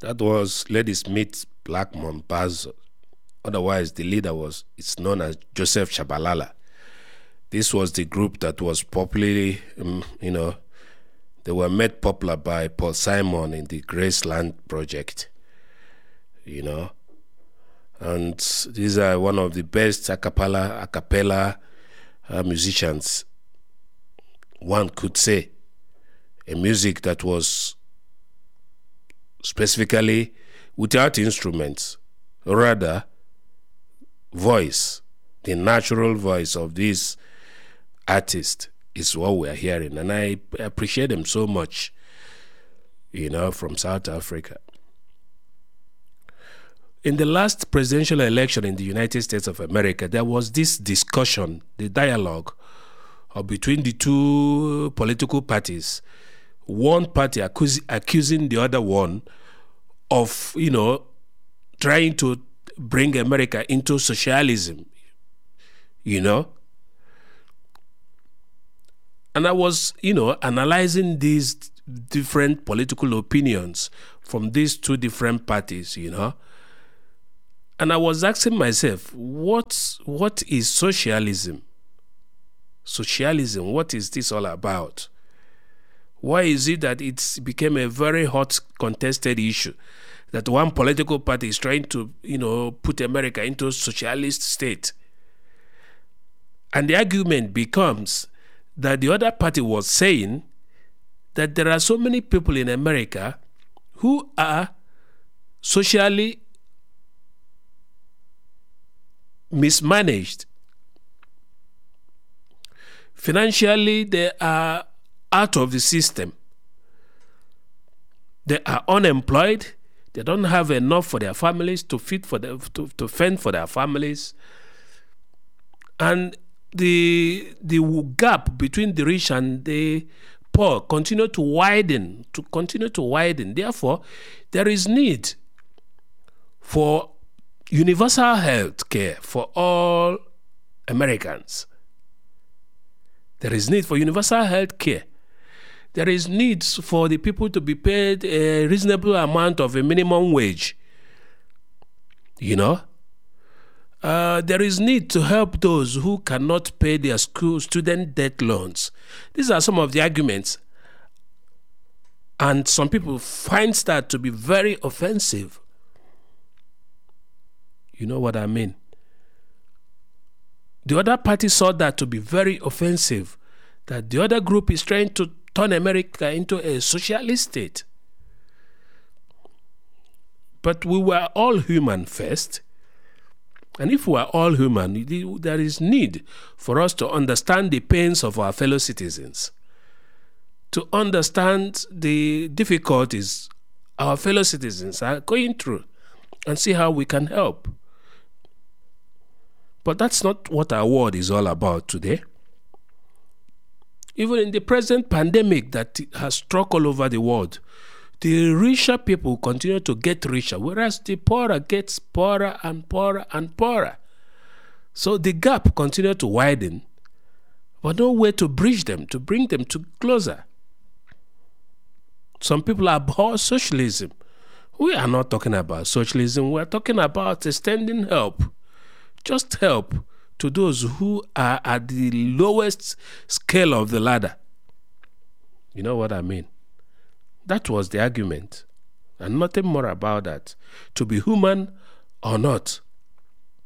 That was Ladysmith Black Mambazo. Otherwise, the leader it's known as Joseph Shabalala. This was the group that was popularly, they were made popular by Paul Simon in the Graceland Project, And these are one of the best a cappella musicians, one could say. A music that was specifically without instruments, rather voice, the natural voice of this artist is what we are hearing. And I appreciate them so much, from South Africa. In the last presidential election in the United States of America, there was this discussion, the dialogue between the two political parties. One party accusing the other one of, trying to bring America into socialism, And I was, analyzing these different political opinions from these two different parties, And I was asking myself, what is socialism? Socialism, what is this all about? Why is it that it became a very hot, contested issue? That one political party is trying to, put America into a socialist state. And the argument becomes that the other party was saying that there are so many people in America who are socially mismanaged. Financially, they are out of the system. They are unemployed. They don't have enough for their families to fend for their families. And the gap between the rich and the poor continue to widen. Therefore, there is need for universal health care for all Americans. There is need for universal health care. There is need for the people to be paid a reasonable amount of a minimum wage. There is need to help those who cannot pay their student debt loans. These are some of the arguments. And some people find that to be very offensive. You know what I mean? The other party saw that to be very offensive, that the other group is trying to turn America into a socialist state. But we were all human first. And if we are all human, there is need for us to understand the pains of our fellow citizens, to understand the difficulties our fellow citizens are going through, and see how we can help. But that's not what our world is all about today. Even in the present pandemic that has struck all over the world, the richer people continue to get richer, whereas the poorer gets poorer and poorer and poorer. So the gap continues to widen, but no way to bridge them, to bring them to closer. Some people abhor socialism. We are not talking about socialism. We are talking about extending help. Just help to those who are at the lowest scale of the ladder. You know what I mean? That was the argument, and nothing more about that. To be human or not,